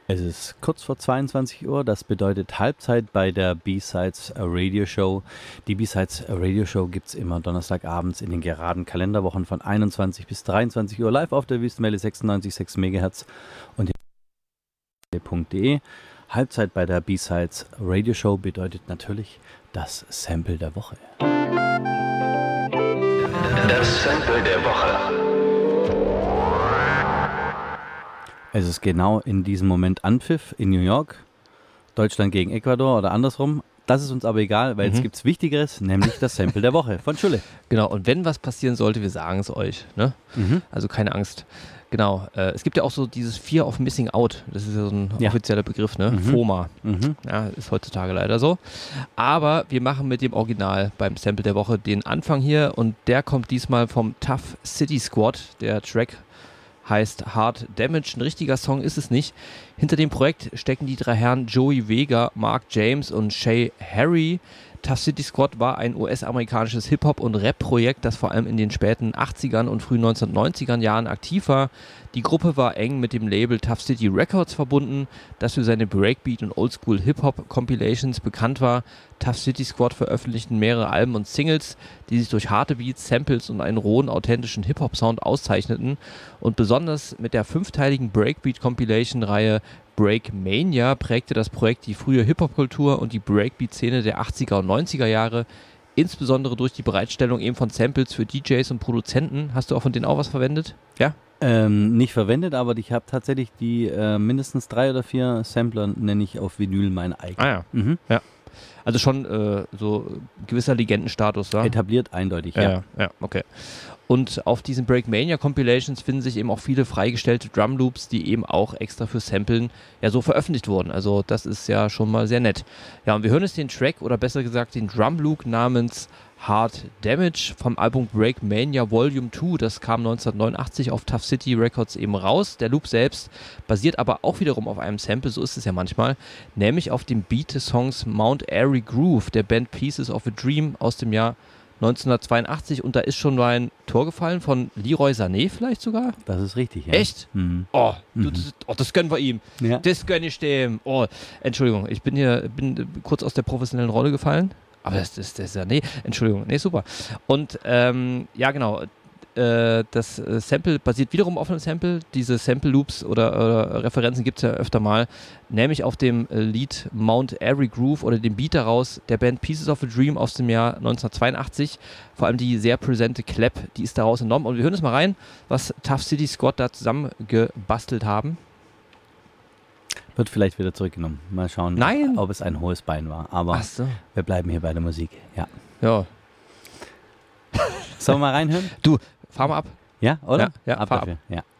Es ist kurz vor 22 Uhr, das bedeutet Halbzeit bei der B-Sides Radio Show. Die B-Sides Radio Show gibt es immer donnerstagabends in den geraden Kalenderwochen von 21 bis 23 Uhr live auf der Wüstenwelle 96,6 MHz und .de. Halbzeit bei der B-Sides Radio Show bedeutet natürlich das Sample der Woche. Das Sample der Woche. Es ist genau in diesem Moment Anpfiff in New York. Deutschland gegen Ecuador oder andersrum. Das ist uns aber egal, weil jetzt gibt es Wichtigeres, nämlich das Sample der Woche von Schulle. Genau, und wenn was passieren sollte, wir sagen es euch. Ne? Also keine Angst. Genau, es gibt ja auch so dieses Fear of Missing Out. Das ist ja so ein offizieller Begriff, ne? FOMA. Ja, ist heutzutage leider so. Aber wir machen mit dem Original beim Sample der Woche den Anfang hier und der kommt diesmal vom Tough City Squad. Der Track heißt Hard Damage. Ein richtiger Song ist es nicht. Hinter dem Projekt stecken die drei Herren Joey Vega, Mark James und Shay Harry. Tough City Squad war ein US-amerikanisches Hip-Hop- und Rap-Projekt, das vor allem in den späten 80ern und frühen 1990er Jahren aktiv war. Die Gruppe war eng mit dem Label Tough City Records verbunden, das für seine Breakbeat- und Oldschool-Hip-Hop-Compilations bekannt war. Tough City Squad veröffentlichten mehrere Alben und Singles, die sich durch harte Beats, Samples und einen rohen, authentischen Hip-Hop-Sound auszeichneten. Und besonders mit der 5-teiligen Breakbeat-Compilation-Reihe Breakmania prägte das Projekt die frühe Hip-Hop-Kultur und die Breakbeat-Szene der 80er und 90er Jahre, insbesondere durch die Bereitstellung eben von Samples für DJs und Produzenten. Hast du auch von denen auch was verwendet? Ja? Nicht verwendet, aber ich habe tatsächlich die mindestens 3 oder 4 Sampler, nenne ich auf Vinyl meine eigenen. Ja. Also schon so gewisser Legendenstatus, ja? Etabliert eindeutig, ja. Ja, okay. Und auf diesen Breakmania Compilations finden sich eben auch viele freigestellte Drumloops, die eben auch extra für Samplen ja so veröffentlicht wurden. Also das ist ja schon mal sehr nett. Ja, und wir hören jetzt den Track oder besser gesagt den Drumloop namens Hard Damage vom Album Breakmania Volume 2. Das kam 1989 auf Tough City Records eben raus. Der Loop selbst basiert aber auch wiederum auf einem Sample, so ist es ja manchmal, nämlich auf dem Beat des Songs Mount Airy Groove der Band Pieces of a Dream aus dem Jahr 1982 und da ist schon mal ein Tor gefallen von Leroy Sané vielleicht sogar. Das ist richtig, ja. Echt? Das gönnen wir ihm. Ja. Das gönne ich dem. Oh, Entschuldigung, ich bin kurz aus der professionellen Rolle gefallen. Aber das ist Sané. Entschuldigung, nee, super. Und ja genau, das Sample basiert wiederum auf einem Sample. Diese Sample-Loops oder Referenzen gibt es ja öfter mal, nämlich auf dem Lied Mount Airy Groove oder dem Beat daraus der Band Pieces of a Dream aus dem Jahr 1982. Vor allem die sehr präsente Clap, die ist daraus entnommen. Und wir hören jetzt mal rein, was Tough City Squad da zusammen gebastelt haben. Wird vielleicht wieder zurückgenommen. Mal schauen, ob es ein hohes Bein war. Aber wir bleiben hier bei der Musik. Ja. Sollen wir mal reinhören? Du, fahr mal ab. Ja, oder? Ja, ab fahr dafür. ab. Ja.